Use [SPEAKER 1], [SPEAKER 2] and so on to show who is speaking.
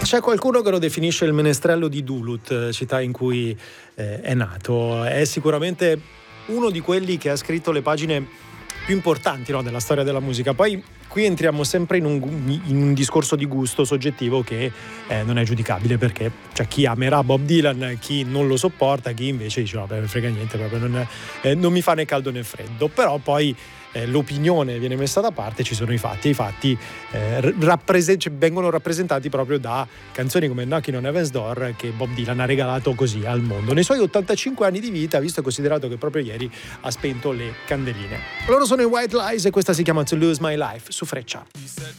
[SPEAKER 1] C'è qualcuno che lo definisce il menestrello di Duluth, città in cui è nato. È sicuramente uno di quelli che ha scritto le pagine più importanti, no, della storia della musica. Poi qui entriamo sempre in un discorso di gusto soggettivo che non è giudicabile, perché c'è chi amerà Bob Dylan, chi non lo sopporta, chi invece dice vabbè, non frega niente, proprio non mi fa né caldo né freddo. Però poi l'opinione viene messa da parte, ci sono i fatti, e i fatti vengono rappresentati proprio da canzoni come Knocking on Heaven's Door, che Bob Dylan ha regalato così al mondo. Nei suoi 85 anni di vita, visto e considerato che proprio ieri ha spento le candeline. Loro sono i White Lies e questa si chiama To Lose My Life su Freccia.